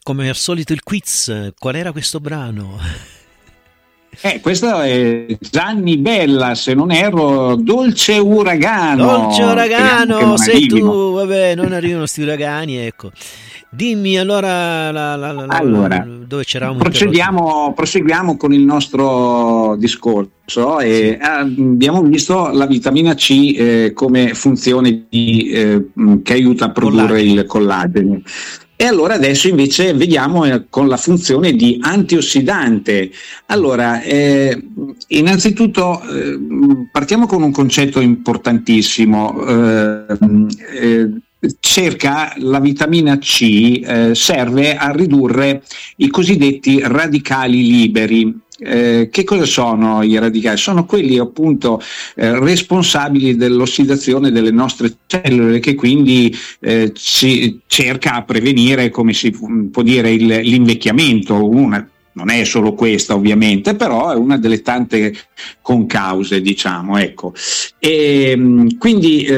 come al solito il quiz, qual era questo brano? Questo è Gianni Bella, se non erro, Dolce Uragano. Dolce Uragano, sei arrivino. tu, vabbè, non arrivano sti uragani, ecco. Dimmi allora, Allora, dove c'eravamo proseguiamo con il nostro discorso e Sì. abbiamo visto la vitamina C come funzione che aiuta a produrre il collagene. E allora adesso invece vediamo con la funzione di antiossidante. Allora, innanzitutto partiamo con un concetto importantissimo. Cerca la vitamina C, serve a ridurre i cosiddetti radicali liberi. Che cosa sono i radicali? Sono quelli appunto responsabili dell'ossidazione delle nostre cellule, che quindi ci cerca a prevenire, come si può dire, l'invecchiamento. Non è solo questa ovviamente, però è una delle tante concause, diciamo, ecco. E quindi